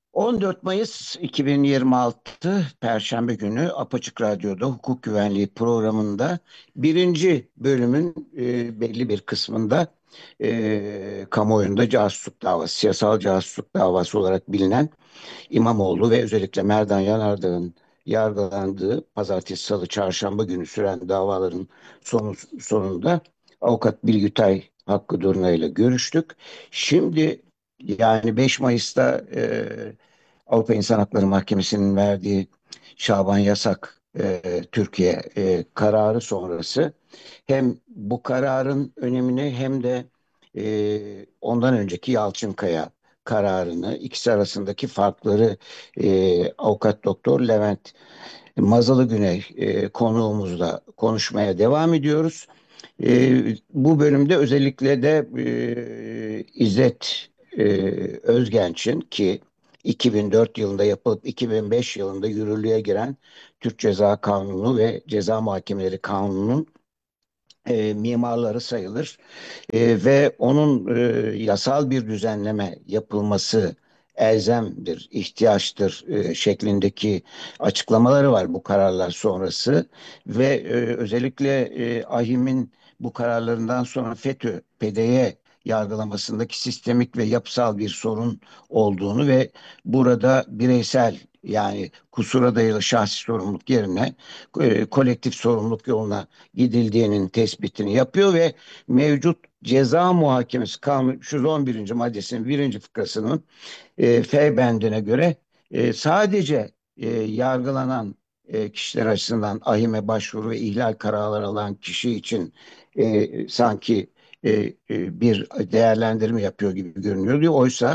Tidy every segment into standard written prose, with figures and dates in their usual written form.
14 Mayıs 2026 Perşembe günü Apaçık Radyo'da hukuk güvenliği programında birinci bölümün belli bir kısmında kamuoyunda casusluk davası, siyasal casusluk davası olarak bilinen İmamoğlu ve özellikle Merdan Yanardağ'ın yargılandığı pazartesi, salı, çarşamba günü süren davaların sonunda avukat Bilgütay Hakkı Durna ile görüştük. Şimdi yani 5 Mayıs'ta Avrupa İnsan Hakları Mahkemesi'nin verdiği Şaban Yasak Türkiye kararı sonrası hem bu kararın önemini hem de ondan önceki Yalçınkaya kararını, ikisi arasındaki farkları Avukat Doktor Levent Mazalı Güney konuğumuzla konuşmaya devam ediyoruz. Bu bölümde özellikle de İzzet Özgenç'in ki 2004 yılında yapılıp 2005 yılında yürürlüğe giren Türk Ceza Kanunu ve Ceza Muhakemeleri Kanunu'nun mimarları sayılır. Ve onun yasal bir düzenleme yapılması elzemdir, ihtiyaçtır şeklindeki açıklamaları var bu kararlar sonrası ve özellikle AİHM'in bu kararlarından sonra FETÖ, PDY yargılamasındaki sistemik ve yapısal bir sorun olduğunu ve burada bireysel yani kusura dayalı şahsi sorumluluk yerine kolektif sorumluluk yoluna gidildiğinin tespitini yapıyor ve mevcut Ceza Muhakemesi Kanunu 311. maddesinin birinci fıkrasının F bendine göre sadece yargılanan kişiler açısından ahime başvuru ve ihlal kararları alan kişi için sanki bir değerlendirme yapıyor gibi görünüyor diyor. Oysa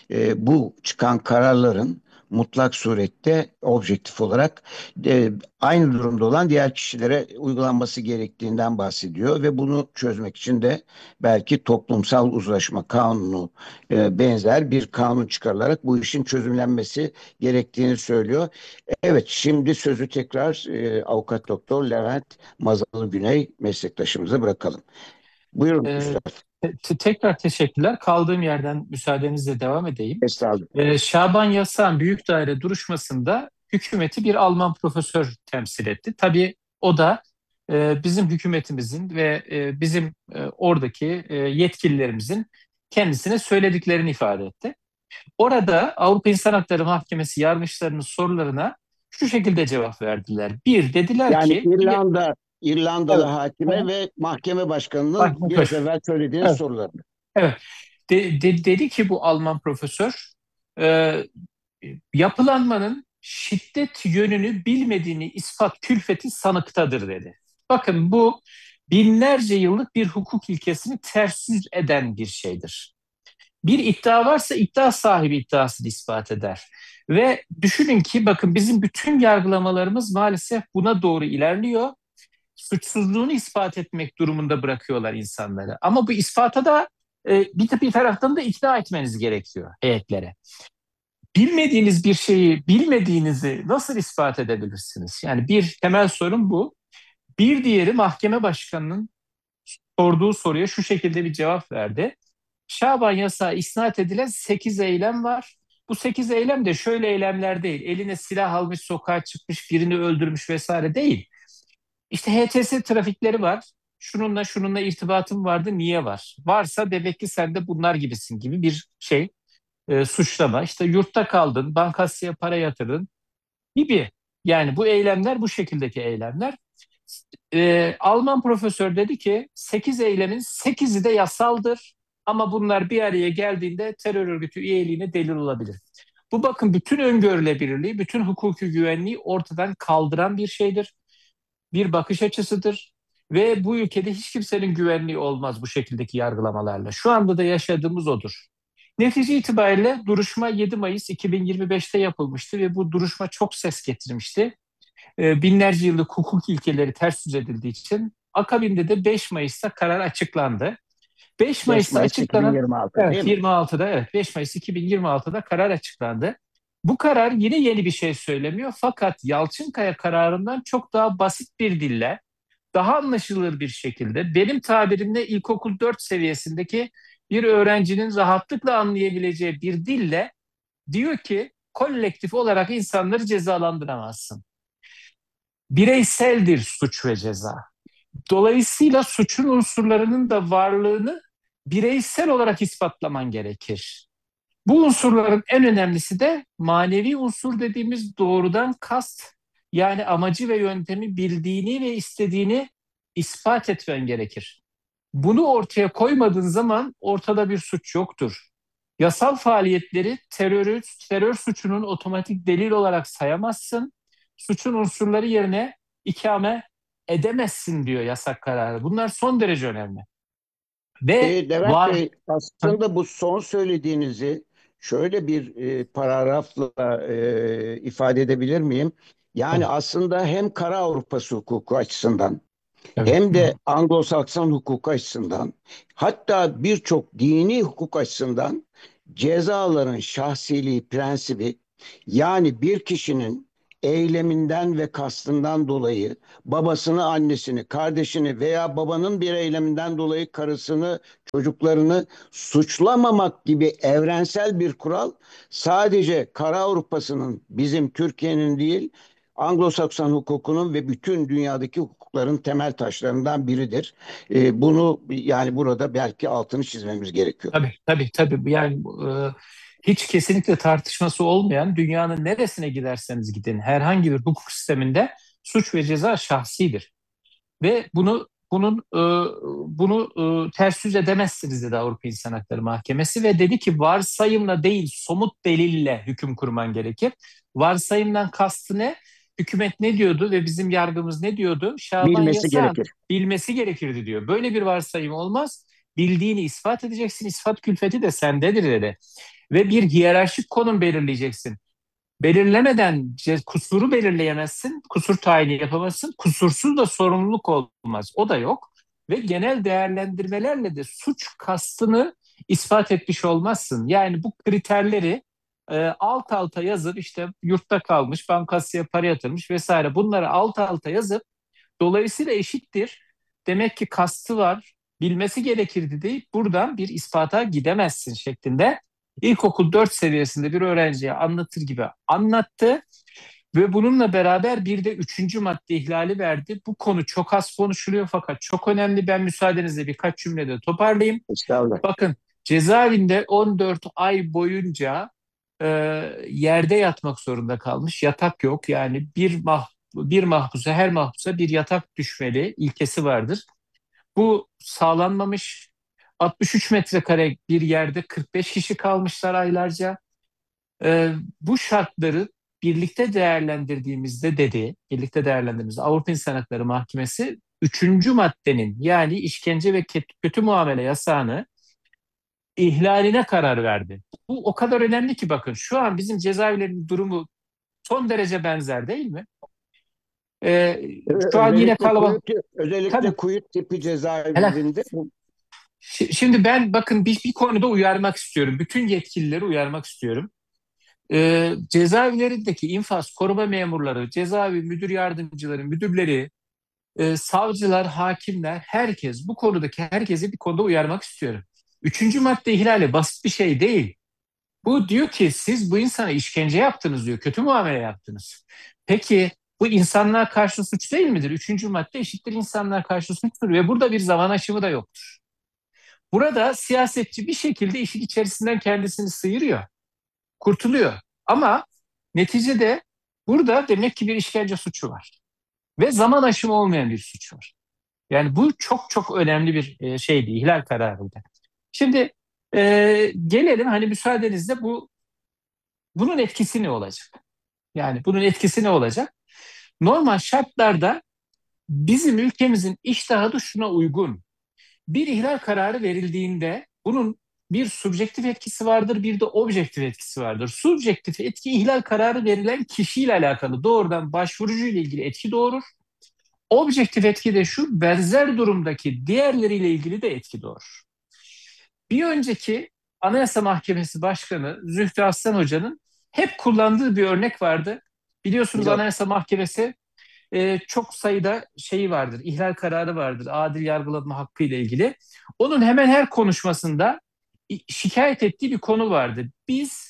bu çıkan kararların mutlak surette objektif olarak aynı durumda olan diğer kişilere uygulanması gerektiğinden bahsediyor ve bunu çözmek için de belki toplumsal uzlaşma kanunu benzer bir kanun çıkarılarak bu işin çözümlenmesi gerektiğini söylüyor. Evet, şimdi sözü tekrar Avukat Doktor Levent Mazalı Güney meslektaşımıza bırakalım. Buyurun Ee, Üstad. Tekrar teşekkürler. Kaldığım yerden müsaadenizle devam edeyim. Estağfurullah. Şaban Yasak'ın büyük daire duruşmasında hükümeti bir Alman profesör temsil etti. Tabii o da bizim hükümetimizin ve bizim oradaki yetkililerimizin kendisine söylediklerini ifade etti. Orada Avrupa İnsan Hakları Mahkemesi yargıçlarının sorularına şu şekilde cevap verdiler. Bir, dediler Yani ki, İrlandalı evet, hakime ve mahkeme başkanının bak, biraz evvel söylediğiniz evet, soruları. evet. Dedi ki bu Alman profesör, e, yapılanmanın şiddet yönünü bilmediğini ispat külfeti sanıktadır dedi. Bakın bu binlerce yıllık bir hukuk ilkesini ters yüz eden bir şeydir. Bir iddia varsa iddia sahibi iddiasını ispat eder. Ve düşünün ki bakın bizim bütün yargılamalarımız maalesef buna doğru ilerliyor. Suçsuzluğunu ispat etmek durumunda bırakıyorlar insanları. Ama bu ispata da bir taraftan da ikna etmeniz gerekiyor heyetlere. Bilmediğiniz bir şeyi bilmediğinizi nasıl ispat edebilirsiniz? Yani bir temel sorun bu. Bir diğeri mahkeme başkanının sorduğu soruya şu şekilde bir cevap verdi. Şaban yasağı isnat edilen 8 eylem var. Bu 8 eylem de şöyle eylemler değil. Eline silah almış, sokağa çıkmış, birini öldürmüş vesaire değil. İşte HTS trafikleri var. Şununla şununla irtibatım vardı. Niye var? Varsa demek ki sen de bunlar gibisin gibi bir şey, suçlama. İşte yurtta kaldın, bankasya para yatırdın gibi. Yani bu eylemler bu şekildeki eylemler. Alman profesör dedi ki 8 eylemin 8'i de yasaldır ama bunlar bir araya geldiğinde terör örgütü üyeliğine delil olabilir. Bu bakın bütün öngörülebilirliği, bütün hukuki güvenliği ortadan kaldıran bir şeydir, bir bakış açısıdır. Ve bu ülkede hiç kimsenin güvenliği olmaz bu şekildeki yargılamalarla. Şu anda da yaşadığımız odur. Netice itibariyle duruşma 7 Mayıs 2025'te yapılmıştı ve bu duruşma çok ses getirmişti. Binlerce yıllık hukuk ilkeleri ters yüz edildiği için akabinde de 5 Mayıs'ta karar açıklandı. 5 5 Mayıs'ta Mayıs açıklanan, 2026 değil evet, mi? 26'da, evet, 5 Mayıs 2026'da karar açıklandı. Bu karar yine yeni bir şey söylemiyor fakat Yalçınkaya kararından çok daha basit bir dille, daha anlaşılır bir şekilde, benim tabirimle ilkokul 4 seviyesindeki bir öğrencinin rahatlıkla anlayabileceği bir dille diyor ki kolektif olarak insanları cezalandıramazsın. Bireyseldir suç ve ceza. Dolayısıyla suçun unsurlarının da varlığını bireysel olarak ispatlaman gerekir. Bu unsurların en önemlisi de manevi unsur dediğimiz doğrudan kast, yani amacı ve yöntemi bildiğini ve istediğini ispat etmen gerekir. Bunu ortaya koymadığın zaman ortada bir suç yoktur. Yasal faaliyetleri terör suçunun otomatik delil olarak sayamazsın. Suçun unsurları yerine ikame edemezsin diyor yasak kararı. Bunlar son derece önemli. Ve Levent var. Bey, aslında bu son söylediğinizi şöyle bir paragrafla ifade edebilir miyim? Yani Tabii, aslında hem Kara Avrupası hukuku açısından tabii. hem de Anglo-Sakson hukuku açısından, hatta birçok dini hukuk açısından cezaların şahsiliği prensibi, yani bir kişinin eyleminden ve kastından dolayı babasını, annesini, kardeşini veya babanın bir eyleminden dolayı karısını, çocuklarını suçlamamak gibi evrensel bir kural sadece Kara Avrupa'sının, bizim Türkiye'nin değil, Anglo-Sakson hukukunun ve bütün dünyadaki hukukların temel taşlarından biridir. Bunu yani burada belki altını çizmemiz gerekiyor. Tabii, tabii, tabii. Yani hiç kesinlikle tartışması olmayan, dünyanın neresine giderseniz gidin herhangi bir hukuk sisteminde suç ve ceza şahsidir. Ve bunu ters yüz edemezsiniz dedi Avrupa İnsan Hakları Mahkemesi ve dedi ki varsayımla değil somut delille hüküm kurman gerekir. Varsayımdan kastı ne? Hükümet ne diyordu ve bizim yargımız ne diyordu? Şaban Bilmesi Yasak'ın gerekir. bilmesi gerekirdi diyor. Böyle bir varsayım olmaz. Bildiğini ispat edeceksin. İspat külfeti de sendedir dedi. Ve bir hiyerarşik konum belirleyeceksin. Belirlemeden kusuru belirleyemezsin, kusur tayini yapamazsın, kusursuz da sorumluluk olmaz. O da yok. Ve genel değerlendirmelerle de suç kastını ispat etmiş olmazsın. Yani bu kriterleri alt alta yazıp işte yurtta kalmış, bankasıya para yatırmış vesaire bunları alt alta yazıp dolayısıyla eşittir. Demek ki kastı var, bilmesi gerekirdi deyip buradan bir ispata gidemezsin şeklinde ilkokul 4 seviyesinde bir öğrenciye anlatır gibi anlattı ve bununla beraber bir de üçüncü madde ihlali verdi. Bu konu çok az konuşuluyor fakat çok önemli. Ben müsaadenizle birkaç cümlede toparlayayım. Estağfurullah. Bakın cezaevinde 14 ay boyunca e, yerde yatmak zorunda kalmış. Yatak yok. Yani bir mahpusa her mahpusa bir yatak düşmeli ilkesi vardır. Bu sağlanmamış. 63 metrekare bir yerde 45 kişi kalmışlar aylarca. Bu şartları birlikte değerlendirdiğimizde Avrupa İnsan Hakları Mahkemesi üçüncü maddenin yani işkence ve kötü muamele yasağını ihlaline karar verdi. Bu o kadar önemli ki bakın şu an bizim cezaevlerinin durumu son derece benzer değil mi? Ee, Şu an yine Özellikle kalabalık. Tabii. Kuyut tipi Hele. cezaevlerinde Şimdi ben bakın bir konuda uyarmak istiyorum. Bütün yetkilileri uyarmak istiyorum. Cezaevlerindeki infaz koruma memurları, cezaevi müdür yardımcıları, müdürleri, savcılar, hakimler, herkes bu konudaki herkesi bir konuda uyarmak istiyorum. Üçüncü madde ihlali basit bir şey değil. Bu diyor ki siz bu insana işkence yaptınız diyor, kötü muamele yaptınız. Peki bu insanlığa karşı suç değil midir? Üçüncü madde eşittir insanlığa karşı suçtur ve burada bir zaman aşımı da yoktur. Burada siyasetçi bir şekilde işin içerisinden kendisini sıyırıyor, kurtuluyor. Ama neticede burada demek ki bir işkence suçu var. Ve zaman aşımı olmayan bir suç var. Yani bu çok çok önemli bir şeydi, ihlal kararıydı. Şimdi gelelim hani müsaadenizle bunun etkisi ne olacak? Yani bunun etkisi ne olacak? Normal şartlarda bizim ülkemizin içtihadı şuna uygun. Bir ihlal kararı verildiğinde bunun bir subjektif etkisi vardır, bir de objektif etkisi vardır. Subjektif etki ihlal kararı verilen kişiyle alakalı doğrudan başvurucu ile ilgili etki doğurur. Objektif etki de şu benzer durumdaki diğerleriyle ilgili de etki doğurur. Bir önceki Anayasa Mahkemesi Başkanı Zühtü Aslan Hoca'nın hep kullandığı bir örnek vardı. Biliyorsunuz biliyorum. Anayasa Mahkemesi çok sayıda şeyi vardır, ihlal kararı vardır, adil yargılama hakkı ile ilgili. Onun hemen her konuşmasında şikayet ettiği bir konu vardı. Biz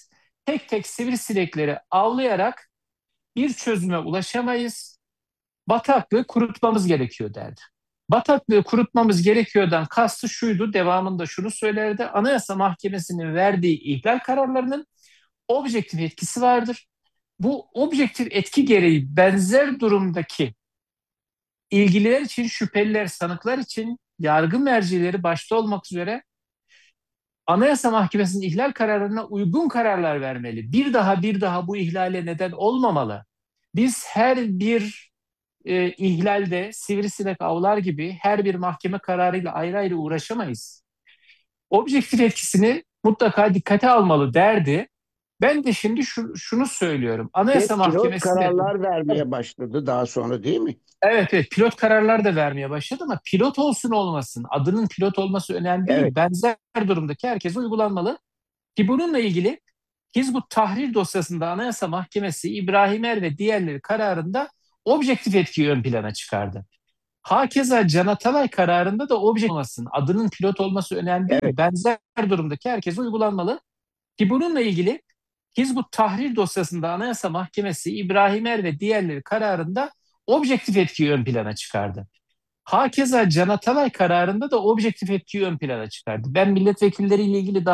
tek tek sivrisinekleri avlayarak bir çözüme ulaşamayız. Bataklığı kurutmamız gerekiyor derdi. Bataklığı kurutmamız gerekiyordan kastı şuydu, devamında şunu söylerdi. Anayasa Mahkemesi'nin verdiği ihlal kararlarının objektif etkisi vardır. Bu objektif etki gereği benzer durumdaki ilgililer için, şüpheliler, sanıklar için yargı mercileri başta olmak üzere Anayasa Mahkemesi'nin ihlal kararlarına uygun kararlar vermeli. Bir daha bu ihlale neden olmamalı. Biz her bir ihlalde sivrisinek avlar gibi her bir mahkeme kararıyla ayrı ayrı uğraşamayız. Objektif etkisini mutlaka dikkate almalı derdi. Ben de şimdi şunu söylüyorum. Ve Anayasa pilot Mahkemesi de kararlar vermeye başladı daha sonra, değil mi? evet, pilot kararlar da vermeye başladı ama pilot olsun olmasın adının pilot olması önemli Evet, değil. Benzer durumdaki herkese uygulanmalı. Ki bununla ilgili Hizbut Tahrir dosyasında Anayasa Mahkemesi İbrahim Er ve diğerleri kararında objektif etkiyi ön plana çıkardı. Hakeza Can Atalay kararında da objektif olmasın, adının pilot olması önemli değil. evet. Benzer durumdaki herkese uygulanmalı. Ki bununla ilgili Hizbut Tahrir dosyasında Anayasa Mahkemesi İbrahim Er ve diğerleri kararında objektif etkiyi ön plana çıkardı. Hakeza Can Atalay kararında da objektif etkiyi ön plana çıkardı. Ben milletvekilleriyle ilgili daha